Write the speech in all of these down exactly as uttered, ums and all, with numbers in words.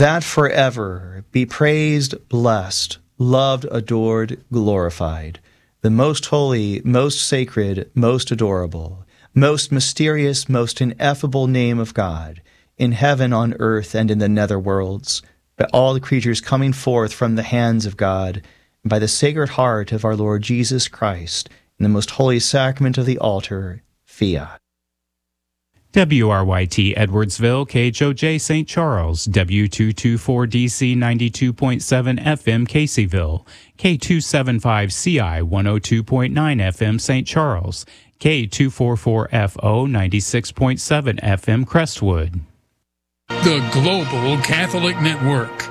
that forever be praised, blessed, loved, adored, glorified, the most holy, most sacred, most adorable, most mysterious, most ineffable name of God, in heaven, on earth, and in the nether worlds, by all the creatures coming forth from the hands of God, and by the sacred heart of our Lord Jesus Christ, in the most holy sacrament of the altar, fiat. W R Y T Edwardsville, K H O J Saint Charles, W two twenty-four D C ninety-two point seven F M Caseyville, K two seventy-five C I one oh two point nine F M Saint Charles, K two forty-four F O ninety-six point seven F M Crestwood. The Global Catholic Network.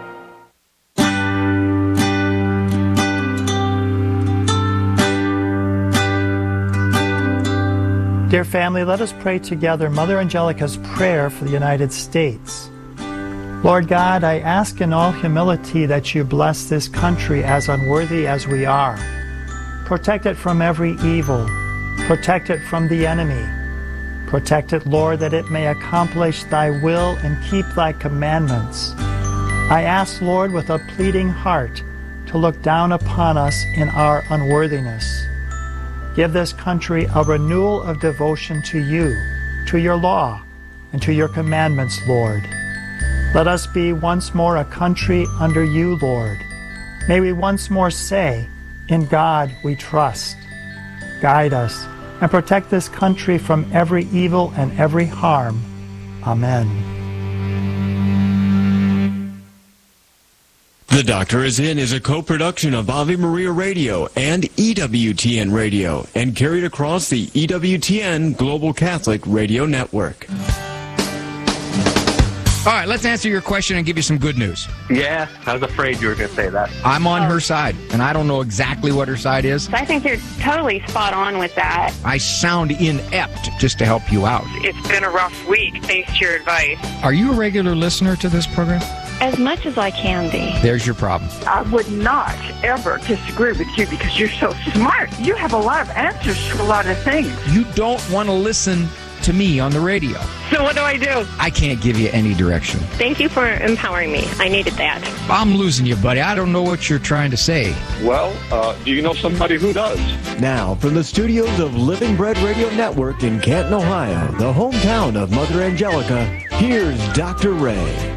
Dear family, let us pray together Mother Angelica's prayer for the United States. Lord God, I ask in all humility that you bless this country, as unworthy as we are. Protect it from every evil. Protect it from the enemy. Protect it, Lord, that it may accomplish thy will and keep thy commandments. I ask, Lord, with a pleading heart, to look down upon us in our unworthiness. Give this country a renewal of devotion to you, to your law, and to your commandments, Lord. Let us be once more a country under you, Lord. May we once more say, in God we trust. Guide us and protect this country from every evil and every harm. Amen. The Doctor Is In is a co-production of Ave Maria Radio and E W T N Radio and carried across the E W T N Global Catholic Radio Network. All right, let's answer your question and give you some good news. Yeah, I was afraid you were going to say that. I'm on her side, and I don't know exactly what her side is. I think you're totally spot on with that. I sound inept just to help you out. It's been a rough week, thanks to your advice. Are you a regular listener to this program? As much as I can be. There's your problem. I would not ever disagree with you because you're so smart. You have a lot of answers to a lot of things. You don't want to listen to me on the radio. So what do I do? I can't give you any direction. Thank you for empowering me. I needed that. I'm losing you, buddy. I don't know what you're trying to say. Well, uh, do you know somebody who does? Now, from the studios of Living Bread Radio Network in Canton, Ohio, the hometown of Mother Angelica, here's Doctor Ray.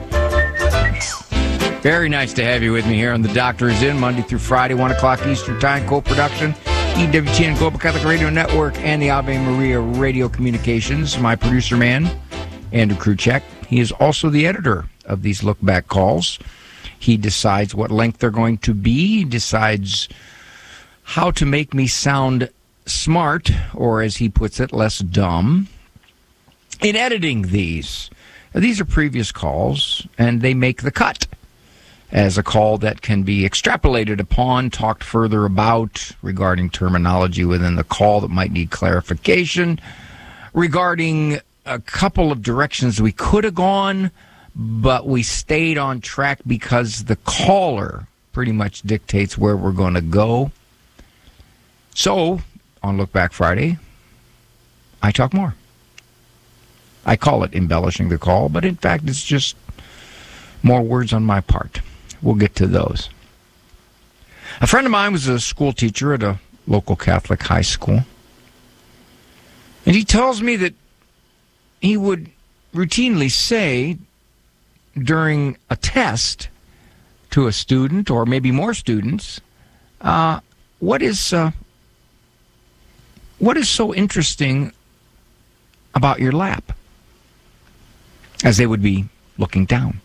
Very nice to have you with me here on The Doctor Is In, Monday through Friday, one o'clock Eastern Time, co-production, E W T N Global Catholic Radio Network, and the Ave Maria Radio Communications. My producer man, Andrew Kruchek. He is also the editor of these look-back calls. He decides what length they're going to be. He decides how to make me sound smart, or as he puts it, less dumb, in editing these. Now, these are previous calls, and they make the cut as a call that can be extrapolated upon, talked further about, regarding terminology within the call that might need clarification, regarding a couple of directions we could have gone, but we stayed on track because the caller pretty much dictates where we're going to go. So, on Look Back Friday, I talk more. I call it embellishing the call, but in fact it's just more words on my part. We'll get to those. A friend of mine was a school teacher at a local Catholic high school. And he tells me that he would routinely say during a test to a student, or maybe more students, uh, what is uh, what is so interesting about your lap? As they would be looking down.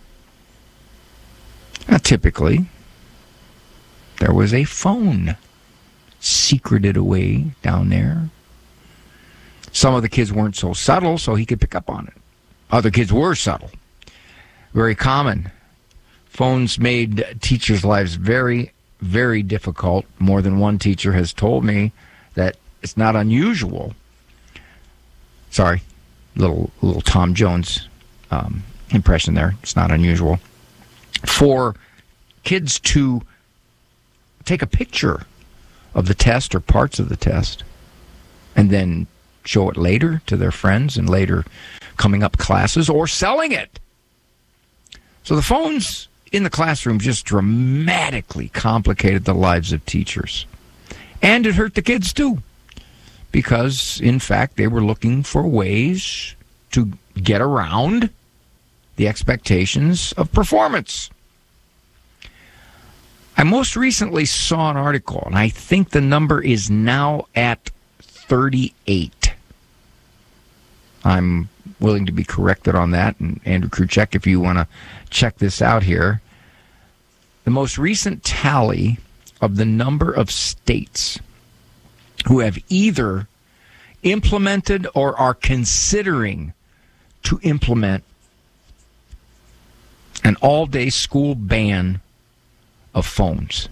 Now, typically, there was a phone secreted away down there. Some of the kids weren't so subtle, so he could pick up on it. Other kids were subtle. Very common. Phones made teachers' lives very, very difficult. More than one teacher has told me that it's not unusual. Sorry, little little Tom Jones um, impression there. It's not unusual for kids to take a picture of the test or parts of the test and then show it later to their friends and later coming up classes or selling it. So the phones in the classroom just dramatically complicated the lives of teachers. And it hurt the kids too, because, in fact, they were looking for ways to get around the expectations of performance. I most recently saw an article, and I think the number is now at thirty-eight. I'm willing to be corrected on that, and Andrew Kruchek, if you want to check this out here. The most recent tally of the number of states who have either implemented or are considering to implement an all-day school ban of phones.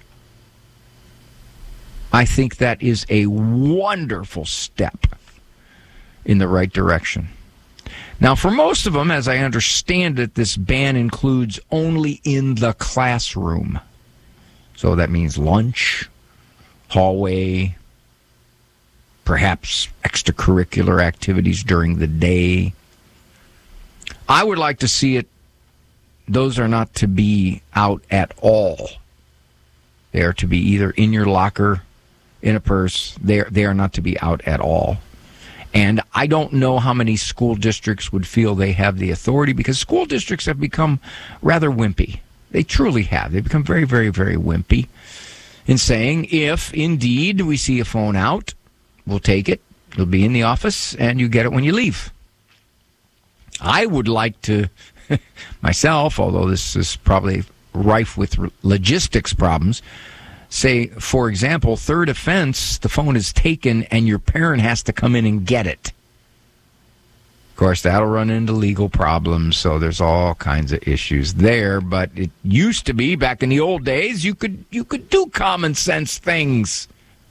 I think that is a wonderful step in the right direction. Now, for most of them, as I understand it, this ban includes only in the classroom. So that means lunch, hallway, perhaps extracurricular activities during the day. I would like to see it, those are not to be out at all. They are to be either in your locker, in a purse. They are, they are not to be out at all. And I don't know how many school districts would feel they have the authority, because school districts have become rather wimpy. They truly have. They've become very, very, very wimpy in saying, if indeed we see a phone out, we'll take it. It'll be in the office, and you get it when you leave. I would like to, myself, although this is probably rife with logistics problems, say, for example, third offense, the phone is taken and your parent has to come in and get it. Of course, that'll run into legal problems, so there's all kinds of issues there. But it used to be, back in the old days, you could you could do common sense things.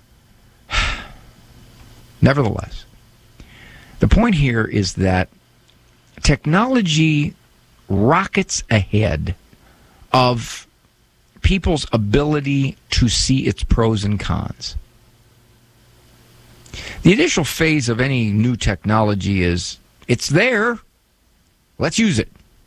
Nevertheless, the point here is that technology rockets ahead of people's ability to see its pros and cons. The initial phase of any new technology is, it's there, let's use it.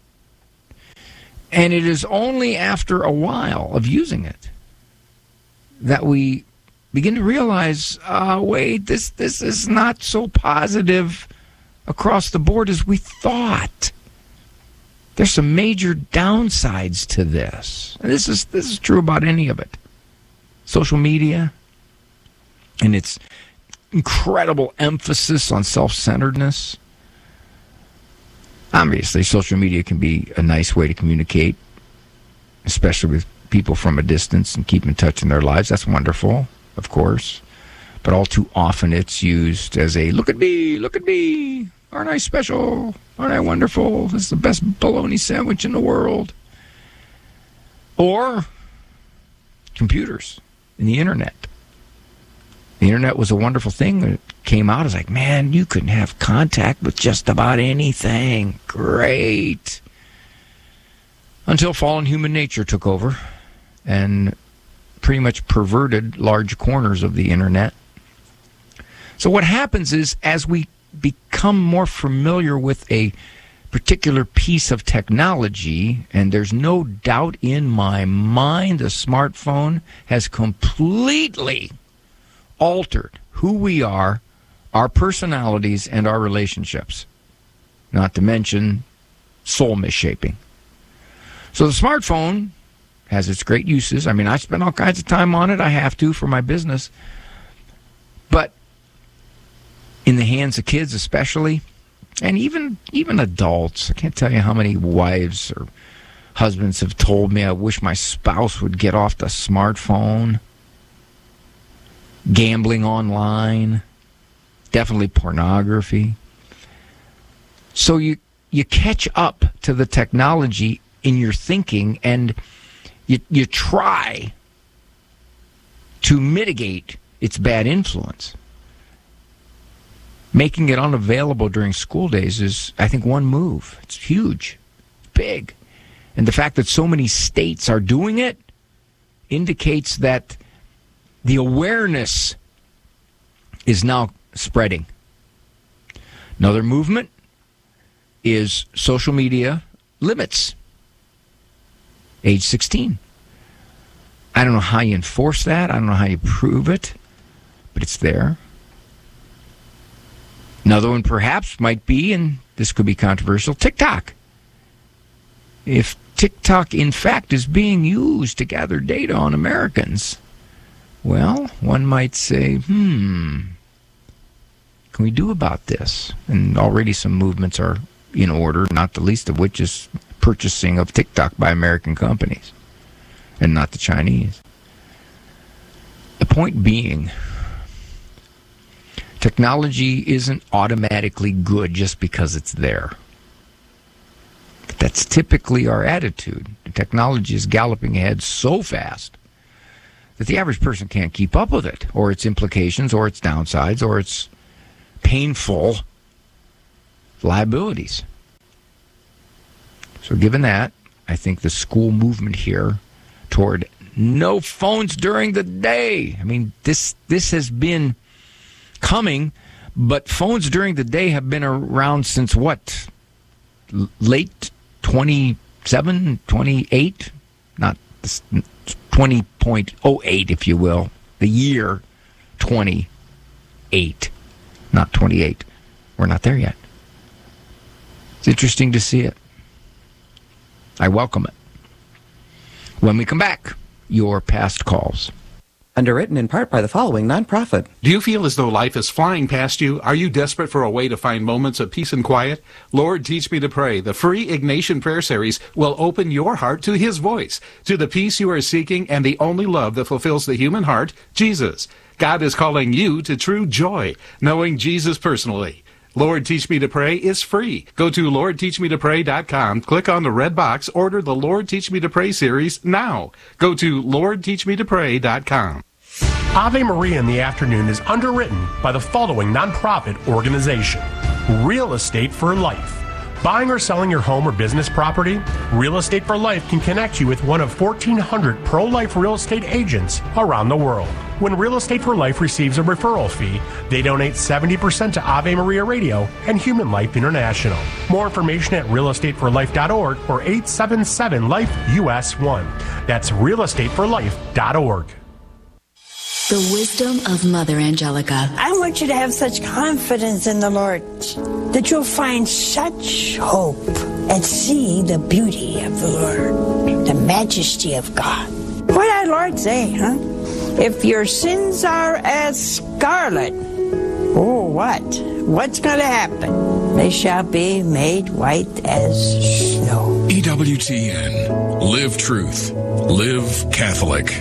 And it is only after a while of using it that we begin to realize, uh, wait, this, this is not so positive across the board as we thought. There's some major downsides to this. And this is this is true about any of it. Social media and its incredible emphasis on self-centeredness. Obviously, social media can be a nice way to communicate, especially with people from a distance, and keep in touch in their lives. That's wonderful, of course. But all too often it's used as a, look at me, look at me. Aren't I special? Aren't I wonderful? This is the best bologna sandwich in the world. Or computers and the internet. The internet was a wonderful thing that came out. It's like, man, you can have contact with just about anything. Great. Until fallen human nature took over and pretty much perverted large corners of the internet. So what happens is, as we become more familiar with a particular piece of technology, and there's no doubt in my mind the smartphone has completely altered who we are, our personalities, and our relationships, not to mention soul misshaping. So the smartphone has its great uses. I mean, I spend all kinds of time on it. I have to for my business. But in the hands of kids especially, and even even adults. I can't tell you how many wives or husbands have told me, I wish my spouse would get off the smartphone. Gambling online, definitely pornography. So you you catch up to the technology in your thinking, and you you try to mitigate its bad influence. Making it unavailable during school days is, I think, one move. It's huge, big. And the fact that so many states are doing it indicates that the awareness is now spreading. Another movement is social media limits. age sixteen. I don't know how you enforce that. I don't know how you prove it, but it's there. Another one perhaps might be, and this could be controversial, TikTok. If TikTok, in fact, is being used to gather data on Americans, well, one might say, hmm, can we do about this? And already some movements are in order, not the least of which is purchasing of TikTok by American companies, and not the Chinese. The point being, technology isn't automatically good just because it's there. But that's typically our attitude. The technology is galloping ahead so fast that the average person can't keep up with it, or its implications, or its downsides, or its painful liabilities. So given that, I think the school movement here toward no phones during the day. I mean, this this has been coming, but phones during the day have been around since what? L- late twenty-seven, twenty-eight? Not twenty point oh eight, if you will. The year twenty-eight, not twenty-eight. We're not there yet. It's interesting to see it. I welcome it. When we come back, your past calls. Underwritten in part by the following nonprofit. Do you feel as though life is flying past you? Are you desperate for a way to find moments of peace and quiet? Lord, Teach Me to Pray, the free Ignatian prayer series, will open your heart to His voice, to the peace you are seeking and the only love that fulfills the human heart, Jesus. God is calling you to true joy, knowing Jesus personally. Lord, Teach Me to Pray is free. Go to lord teach me to pray dot com, click on the red box, order the Lord Teach Me to Pray series now. Go to lord teach me to pray dot com. Ave Maria in the Afternoon is underwritten by the following nonprofit organization: Real Estate for Life. Buying or selling your home or business property? Real Estate for Life can connect you with one of fourteen hundred pro-life real estate agents around the world. When Real Estate for Life receives a referral fee, they donate seventy percent to Ave Maria Radio and Human Life International. More information at real estate for life dot org or eight seven seven life U S one. That's real estate for life dot org. The wisdom of Mother Angelica. I want you to have such confidence in the Lord that you'll find such hope and see the beauty of the Lord, the majesty of God. What did our Lord say, huh? If your sins are as scarlet, oh, what? What's going to happen? They shall be made white as snow. E W T N. Live truth. Live Catholic.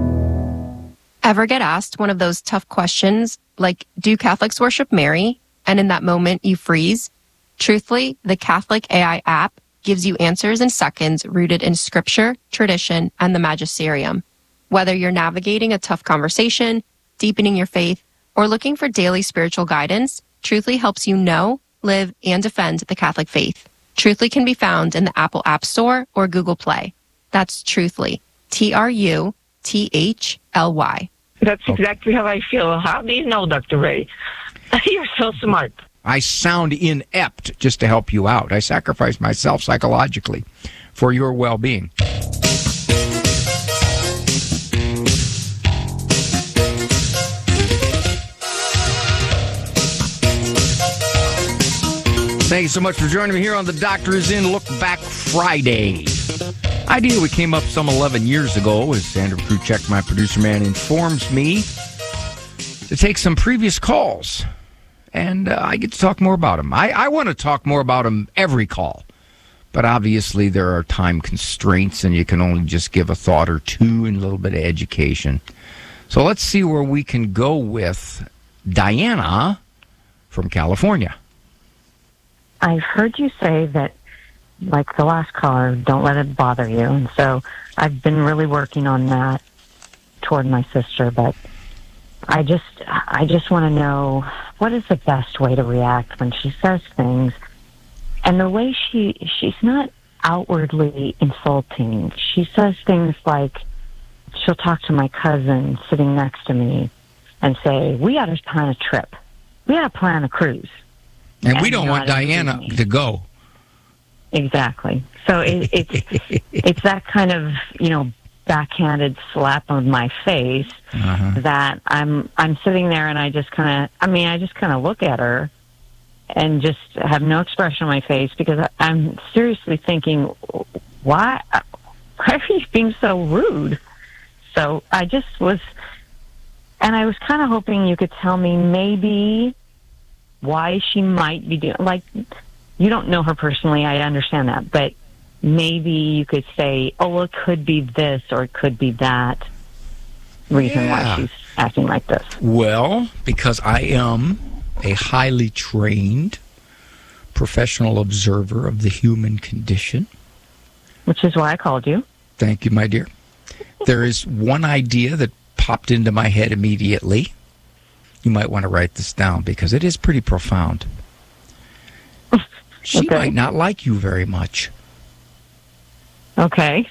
Ever get asked one of those tough questions like, do Catholics worship Mary? And in that moment you freeze? Truthfully, the Catholic A I app gives you answers in seconds rooted in scripture, tradition, and the magisterium. Whether you're navigating a tough conversation, deepening your faith, or looking for daily spiritual guidance, Truthfully helps you know, live, and defend the Catholic faith. Truthfully can be found in the Apple App Store or Google Play. That's Truthfully. T R U T H L Y. That's exactly how I feel. How do you know, Doctor Ray? You're so smart. I sound inept just to help you out. I sacrifice myself psychologically for your well-being. Thank you so much for joining me here on The Doctor Is In Look Back Friday. Idea we came up some eleven years ago, as Andrew Kruchek, my producer man, informs me, to take some previous calls. And uh, I get to talk more about them. I, I want to talk more about them every call. But obviously there are time constraints, and you can only just give a thought or two and a little bit of education. So let's see where we can go with Diana from California. I've heard you say that, like the last caller, don't let it bother you. And so I've been really working on that toward my sister. But I just, I just want to know, what is the best way to react when she says things? And the way she, she's not outwardly insulting. She says things like, she'll talk to my cousin sitting next to me and say, we ought to plan a trip. We ought to plan a cruise. And, and we don't want Diana to go. Exactly. So it, it's it's that kind of, you know, backhanded slap on my face Uh-huh. that I'm I'm sitting there and I just kind of, I mean, I just kind of look at her and just have no expression on my face because I, I'm seriously thinking, why, why are you being so rude? So I just was, and I was kind of hoping you could tell me maybe why she might be doing, like, you don't know her personally, I understand that, but maybe you could say, oh, well, it could be this or it could be that reason Yeah. why she's acting like this. Well, because I am a highly trained professional observer of the human condition. Which is why I called you. Thank you, my dear. There is one idea that popped into my head immediately. You might want to write this down because it is pretty profound. She Okay. might not like you very much. Okay.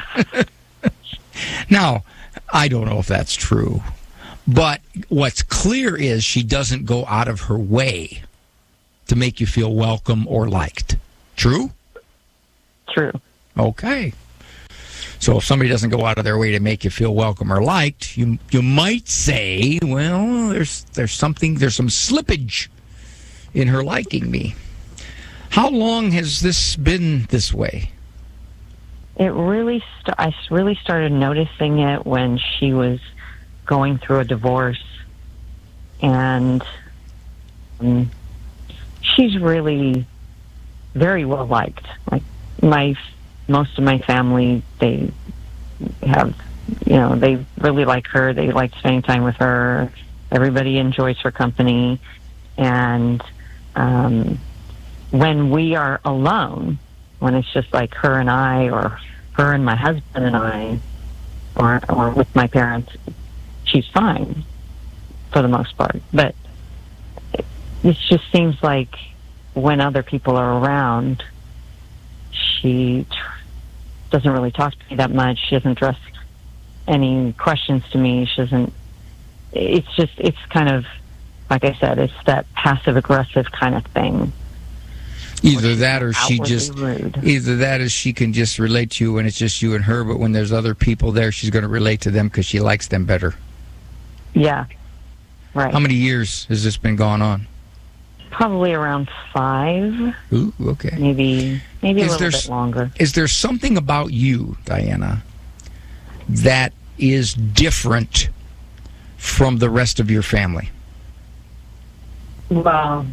Now, I don't know if that's true, but what's clear is she doesn't go out of her way to make you feel welcome or liked. True? True. Okay. So if somebody doesn't go out of their way to make you feel welcome or liked, you you might say, well, there's there's something, there's some slippage in her liking me. How long has this been this way? It really, st- I s- really started noticing it when she was going through a divorce, and um, she's really very well liked. Like my, most of my family, they have, you know, they really like her. They like spending time with her. Everybody enjoys her company, and um, when we are alone, when it's just like her and I, or her and my husband and I, or or with my parents, she's fine for the most part. But it, it just seems like when other people are around, she tr- doesn't really talk to me that much. She doesn't address any questions to me. She doesn't. It's just, it's kind of, like I said, it's that passive aggressive kind of thing. Either that or she outwardly just rude. either that or she can just relate to you when it's just you and her, but when there's other people there, she's going to relate to them because she likes them better. Yeah, right. How many years has this been going on? Probably around five. Ooh, okay. Maybe maybe a Is little there bit s- longer. Is there something about you, Diana, that is different from the rest of your family? Well,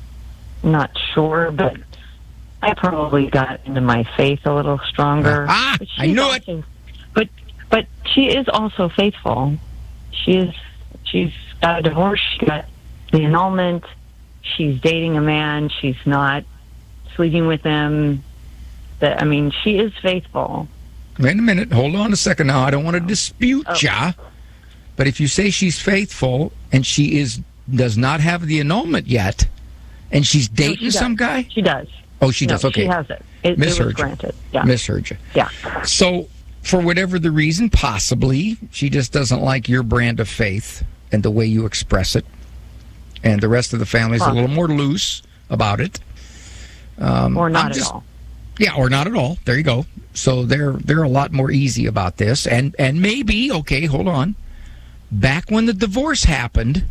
not sure, but I probably got into my faith a little stronger. Ah, But I she's knew also, But but she is also faithful. She is. She's got a divorce. She got the annulment. She's dating a man. She's not sleeping with him. That I mean, she is faithful. Wait a minute. Hold on a second now. I don't want to dispute Oh. ya. But if you say she's faithful and she is does not have the annulment yet, and she's No, dating she does. some guy? She does. Oh, she No, does. Okay. She has it. It, it was Misheard you. granted. Yeah. Misheard you. Yeah. So, for whatever the reason, possibly, she just doesn't like your brand of faith and the way you express it. And the rest of the family's a little more loose about it. Um, Or not I'm at just- all. Yeah, or not at all. There you go. So they're they're a lot more easy about this. And and maybe, okay, hold on. Back when the divorce happened,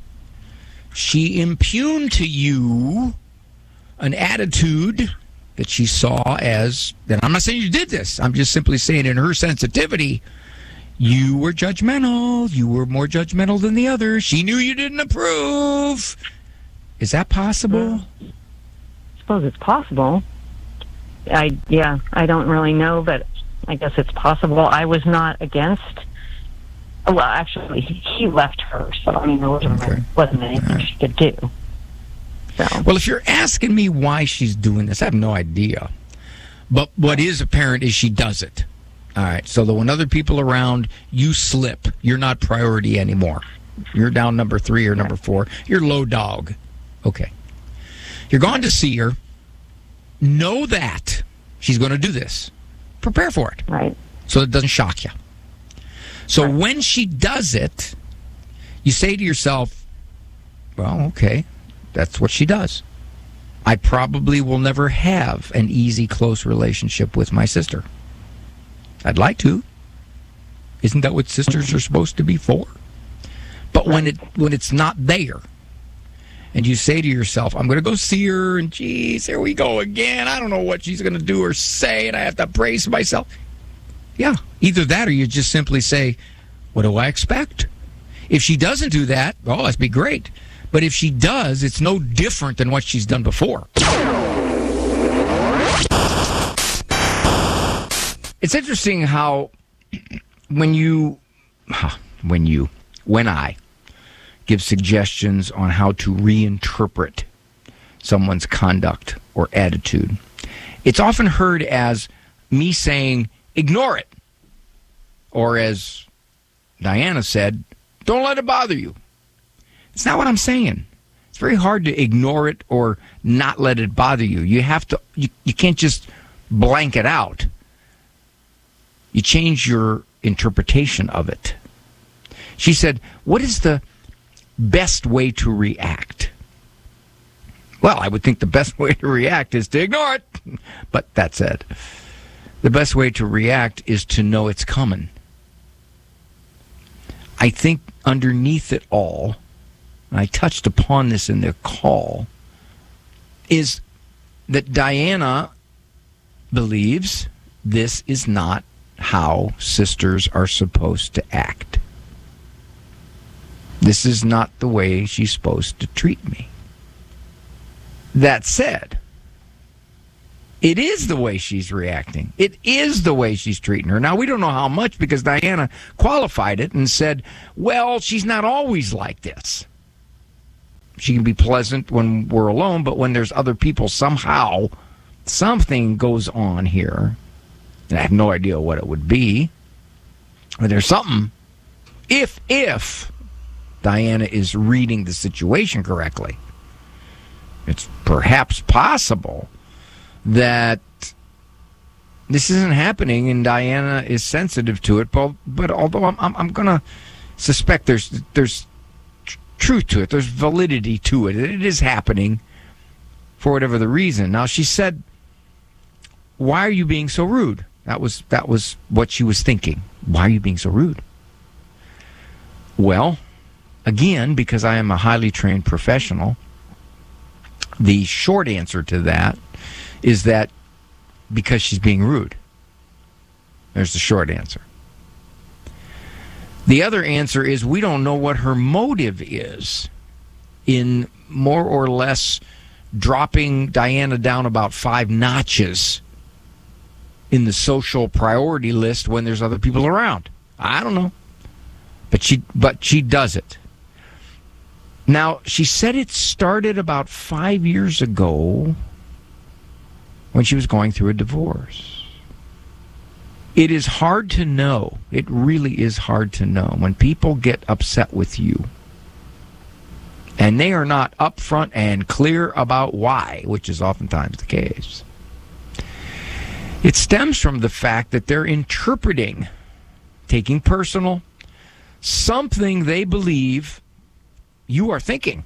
she impugned to you an attitude that she saw as, and I'm not saying you did this, I'm just simply saying in her sensitivity, you were judgmental. You were more judgmental than the others. She knew you didn't approve. Is that possible? I suppose it's possible. I yeah, I don't really know, but I guess it's possible. I was not against. Well, actually, he he left her, so I mean, there wasn't, Okay. wasn't anything she could do. So Well, if you're asking me why she's doing this, I have no idea. But what is apparent is she does it. All right. So that when other people are around, you slip. You're not priority anymore. You're down number three or number four. You're low dog. Okay. You're going to see her. Know that she's going to do this. Prepare for it. Right. So it doesn't shock you. So when she does it, you say to yourself, well, okay, that's what she does. I probably will never have an easy, close relationship with my sister. I'd like to. Isn't that what sisters are supposed to be for? But when it when it's not there, and you say to yourself, I'm going to go see her, and geez, here we go again. I don't know what she's going to do or say, and I have to brace myself. Yeah, either that or you just simply say, what do I expect? If she doesn't do that, oh, that'd be great. But if she does, it's no different than what she's done before. It's interesting how when you, when you, when I give suggestions on how to reinterpret someone's conduct or attitude, it's often heard as me saying, ignore it. Or as Diana said, don't let it bother you. It's not what I'm saying. It's very hard to ignore it or not let it bother you. You have to, you, you can't just blank it out. You change your interpretation of it. She said, what is the best way to react? Well, I would think the best way to react is to ignore it. But that said, the best way to react is to know it's coming. I think underneath it all, and I touched upon this in the call, is that Diana believes this is not how sisters are supposed to act. This is not the way she's supposed to treat me. That said, it is the way she's reacting. It is the way she's treating her. Now, we don't know how much because Diana qualified it and said, well, she's not always like this. She can be pleasant when we're alone, but when there's other people, somehow something goes on here. And I have no idea what it would be. But there's something. If, if Diana is reading the situation correctly, it's perhaps possible that this isn't happening and Diana is sensitive to it. But, but although I'm, I'm, I'm going to suspect there's there's tr- truth to it, there's validity to it. It is happening for whatever the reason. Now, she said, why are you being so rude? That was that was what she was thinking. Why are you being so rude? Well, again, because I am a highly trained professional, the short answer to that is that because she's being rude. There's the short answer. The other answer is we don't know what her motive is in more or less dropping Diana down about five notches in the social priority list when there's other people around. I don't know. But she but she does it. Now, she said it started about five years ago when she was going through a divorce. It is hard to know. It really is hard to know when people get upset with you and they are not upfront and clear about why, which is oftentimes the case. It stems from the fact that they're interpreting, taking personal, something they believe you are thinking.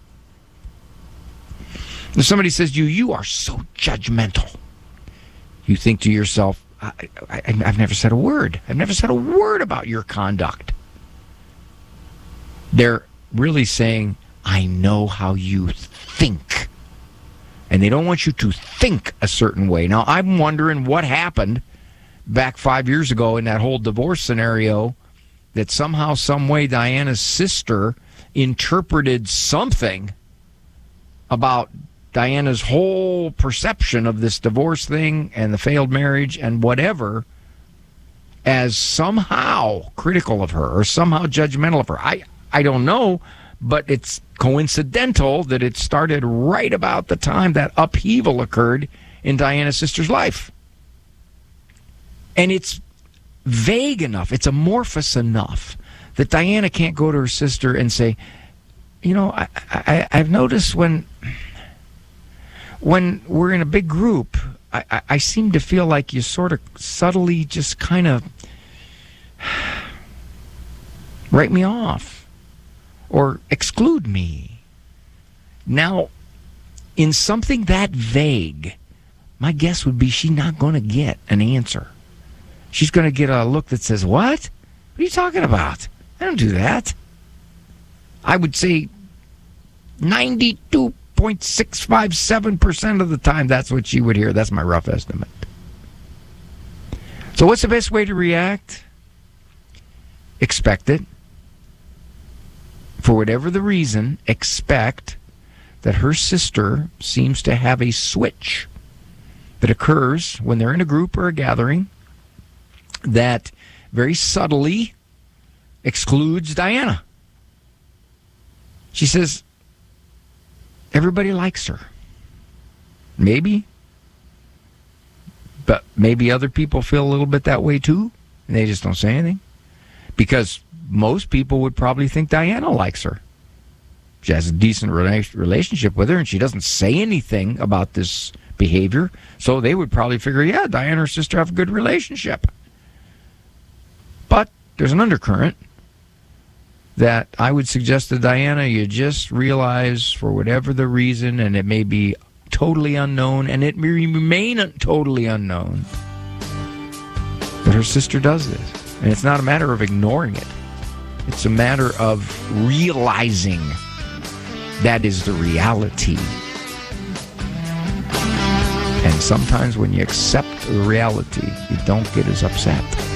If somebody says to you, you are so judgmental, you think to yourself, I, I, I've never said a word. I've never said a word about your conduct. They're really saying, I know how you think. And they don't want you to think a certain way. Now, I'm wondering what happened back five years ago in that whole divorce scenario that somehow, some way, Diana's sister interpreted something about Diana's whole perception of this divorce thing and the failed marriage and whatever as somehow critical of her or somehow judgmental of her. I, I don't know, but it's coincidental that it started right about the time that upheaval occurred in Diana's sister's life. And it's vague enough, it's amorphous enough that Diana can't go to her sister and say, you know, I, I, I've noticed when when we're in a big group, I, I, I seem to feel like you sort of subtly just kind of write me off or exclude me. Now, in something that vague, my guess would be she's not going to get an answer. She's going to get a look that says, what? What are you talking about? I don't do that. I would say ninety-two point six five seven percent of the time that's what she would hear. That's my rough estimate. So what's the best way to react? Expect it. For whatever the reason, expect that her sister seems to have a switch that occurs when they're in a group or a gathering that very subtly excludes Diana. She says, everybody likes her. Maybe. But maybe other people feel a little bit that way too, and they just don't say anything. Because most people would probably think Diana likes her. She has a decent rela- relationship with her, and she doesn't say anything about this behavior, so they would probably figure, yeah, Diana and her sister have a good relationship. But there's an undercurrent that I would suggest to Diana you just realize, for whatever the reason, and it may be totally unknown, and it may remain totally unknown, that her sister does this. And it's not a matter of ignoring it. It's a matter of realizing that is the reality. And sometimes when you accept the reality, you don't get as upset.